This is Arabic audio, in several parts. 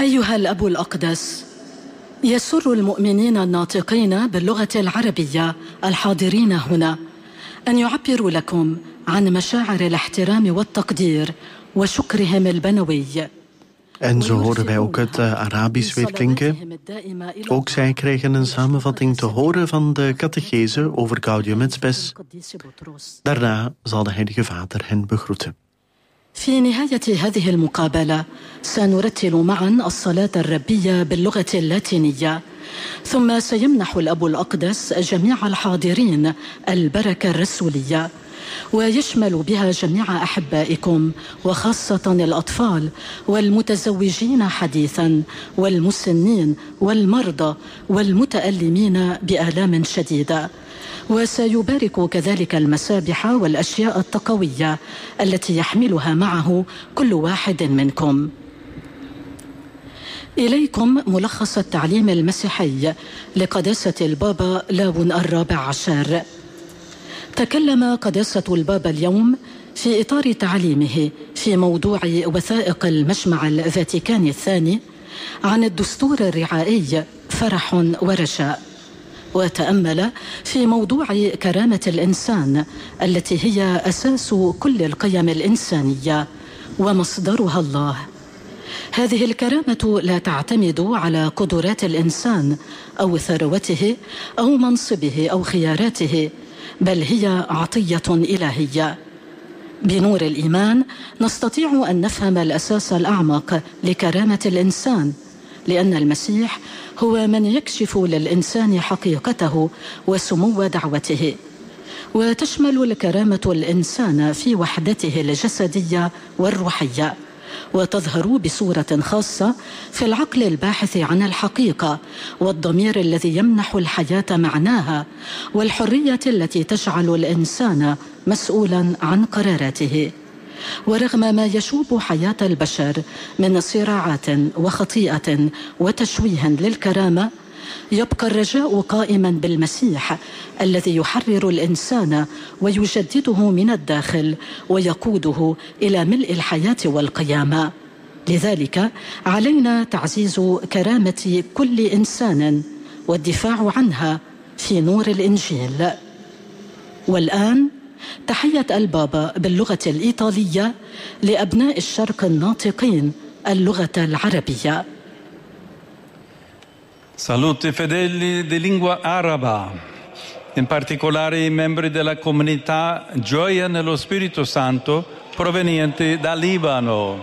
أيها الأب الأقدس، يسر المؤمنين الناطقين باللغة العربية الحاضرين هنا أن يعبروا لكم عن مشاعر الاحترام والتقدير وشكرهم البنوي. En zo horen wij ook het Arabisch weer klinken. Ook zij krijgen een samenvatting te horen van de catechese over Gaudium et Spes. Daarna zal de Heilige Vader hen begroeten. في نهاية هذه المقابلة سنرتل معا الصلاة الربية باللغة اللاتينية، ثم سيمنح الأب الأقدس جميع الحاضرين البركة الرسولية، ويشمل بها جميع أحبائكم وخاصة الأطفال والمتزوجين حديثا والمسنين والمرضى والمتألمين بآلام شديدة. وسيبارك كذلك المسابح والأشياء التقوية التي يحملها معه كل واحد منكم. إليكم ملخص التعليم المسيحي لقداسة البابا لاون ال14. تكلم قداسة البابا اليوم في إطار تعليمه في موضوع وثائق المجمع الفاتيكاني الثاني عن الدستور الرعائي فرح ورجاء، وتأمل في موضوع كرامة الإنسان التي هي أساس كل القيم الإنسانية ومصدرها الله. هذه الكرامة لا تعتمد على قدرات الإنسان أو ثروته أو منصبه أو خياراته، بل هي عطية إلهية. بنور الإيمان نستطيع أن نفهم الأساس الأعمق لكرامة الإنسان، لأن المسيح هو من يكشف للإنسان حقيقته وسمو دعوته. وتشمل الكرامة الإنسان في وحدته الجسدية والروحية، وتظهر بصورة خاصة في العقل الباحث عن الحقيقة، والضمير الذي يمنح الحياة معناها، والحرية التي تجعل الإنسان مسؤولا عن قراراته. ورغم ما يشوب حياة البشر من صراعات وخطيئة وتشويه للكرامة، يبقى الرجاء قائما بالمسيح الذي يحرر الإنسان ويجدده من الداخل ويقوده إلى ملء الحياة والقيامة. لذلك علينا تعزيز كرامة كل إنسان والدفاع عنها في نور الإنجيل. والآن تحية البابا باللغة الإيطالية لأبناء الشرق الناطقين اللغة العربية. Salute fedeli di lingua araba, in particolare i membri della comunità Gioia nello Spirito Santo provenienti dal Libano.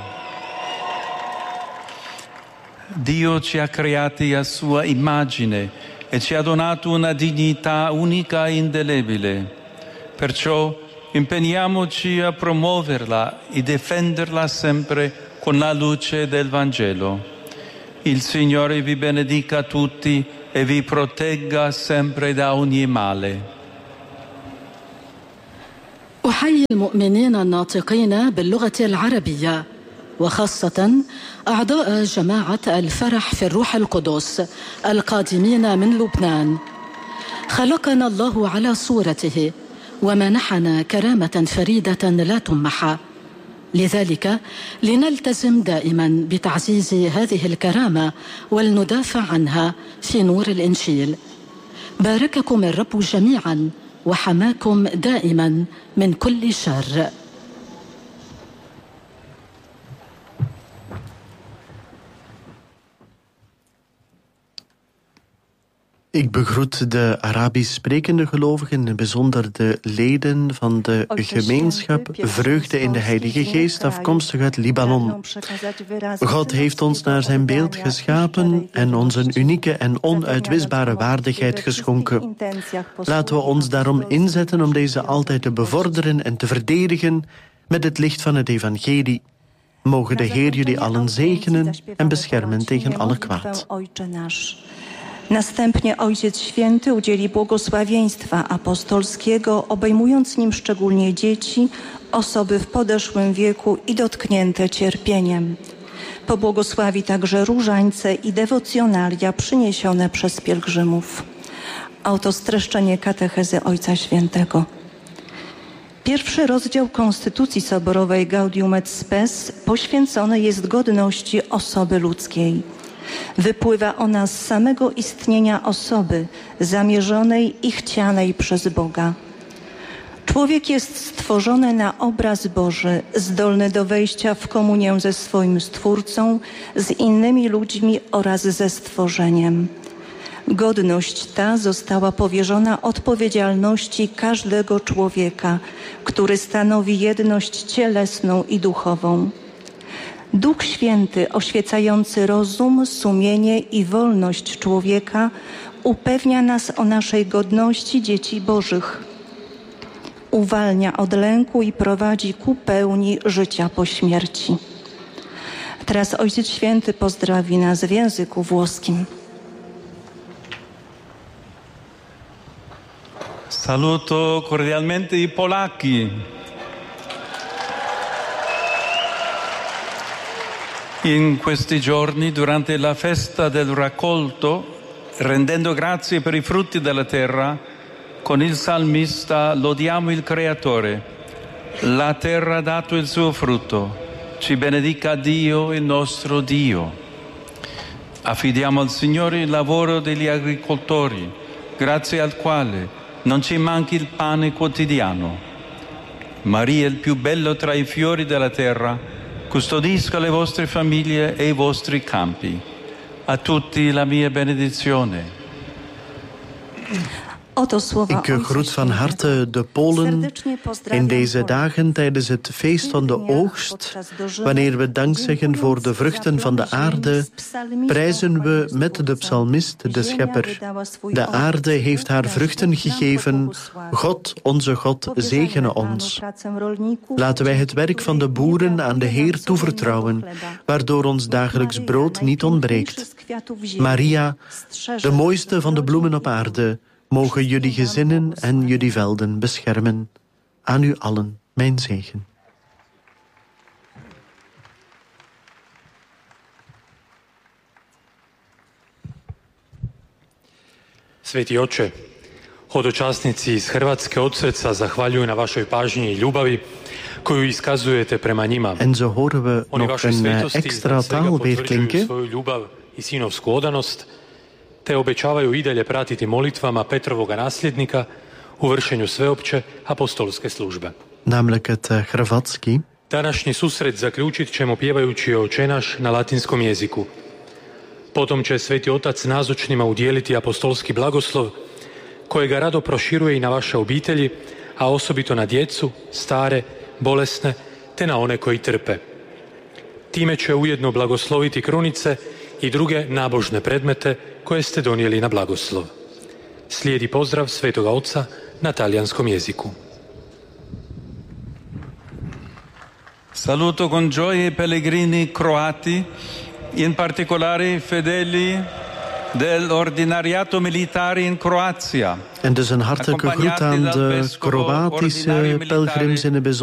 Dio ci ha creati a sua immagine e ci ha donato una dignità unica e indelebile. Perciò impegniamoci a promuoverla e difenderla sempre con la luce del Vangelo. Il Signore vi benedica tutti e vi protegga sempre da ogni male. أحيي المؤمنين الناطقين باللغة العربية، وخاصة أعضاء جماعة الفرح في الروح القدس القادمين من لبنان. خلقنا الله على صورته ومنحنا كرامة فريدة لا تمحى، لذلك لنلتزم دائما بتعزيز هذه الكرامة ولندافع عنها في نور الإنجيل. بارككم الرب جميعا وحماكم دائما من كل شر. Ik begroet de Arabisch sprekende gelovigen, in het bijzonder de leden van de gemeenschap Vreugde in de Heilige Geest, afkomstig uit Libanon. God heeft ons naar zijn beeld geschapen en ons een unieke en onuitwisbare waardigheid geschonken. Laten we ons daarom inzetten om deze altijd te bevorderen en te verdedigen met het licht van het evangelie. Mogen de Heer jullie allen zegenen en beschermen tegen alle kwaad. Następnie Ojciec Święty udzieli błogosławieństwa apostolskiego, obejmując nim szczególnie dzieci, osoby w podeszłym wieku i dotknięte cierpieniem. Pobłogosławi także różańce i dewocjonalia przyniesione przez pielgrzymów. Oto streszczenie katechezy Ojca Świętego. Pierwszy rozdział Konstytucji Soborowej Gaudium et Spes poświęcony jest godności osoby ludzkiej. Wypływa ona z samego istnienia osoby, zamierzonej i chcianej przez Boga. Człowiek jest stworzony na obraz Boży, zdolny do wejścia w komunię ze swoim Stwórcą, z innymi ludźmi oraz ze stworzeniem. Godność ta została powierzona odpowiedzialności każdego człowieka, który stanowi jedność cielesną i duchową. Duch Święty, oświecający rozum, sumienie i wolność człowieka, upewnia nas o naszej godności dzieci Bożych. Uwalnia od lęku i prowadzi ku pełni życia po śmierci. Teraz Ojciec Święty pozdrowi nas w języku włoskim. Saluto cordialmente i polacchi. In questi giorni, durante la festa del raccolto, rendendo grazie per i frutti della terra, con il salmista lodiamo il Creatore. La terra ha dato il suo frutto. Ci benedica Dio, il nostro Dio. Affidiamo al Signore il lavoro degli agricoltori, grazie al quale non ci manchi il pane quotidiano. Maria, il più bello tra i fiori della terra, custodisca le vostre famiglie e i vostri campi. A tutti la mia benedizione. Ik groet van harte de Polen in deze dagen tijdens het feest van de oogst. Wanneer we dank zeggen voor de vruchten van de aarde, prijzen we met de psalmist de Schepper. De aarde heeft haar vruchten gegeven. God, onze God, zegene ons. Laten wij het werk van de boeren aan de Heer toevertrouwen, waardoor ons dagelijks brood niet ontbreekt. Maria, de mooiste van de bloemen op aarde, mogen jullie gezinnen en jullie velden beschermen. Aan u allen mijn zegen. Sveti Oče, hodočasnici iz Hrvatske od srca zahvaljuju na vašoj pažnji i ljubavi koju iskazujete prema njima. En zo horen we nog een extra taal weer klinken. Svoju ljubav i sinovsku odanost, te obećavaju i dalje pratiti molitvama Petrovoga nasljednika u vršenju sveopće apostolske službe. Namelijk het Hrvatski. Današnji susret zaključit ćemo pjevajući Oče naš na latinskom jeziku. Potom će Sveti Otac nazočnima udijeliti apostolski blagoslov, kojega rado proširuje i na vaše obitelji, a osobito na djecu, stare, bolesne, te na one koji trpe. Time će ujedno blagosloviti krunice i druge nabožne predmete koje ste donijeli na blagoslov. Slijedi pozdrav Svetoga Oca na talijanskom jeziku. Saluto con gioia i pellegrini croati, in particolare i fedeli dell'ordinariato militare in Kroatië. En dus een hartelijke groet aan de Kroatische pelgrims in het bijzonder.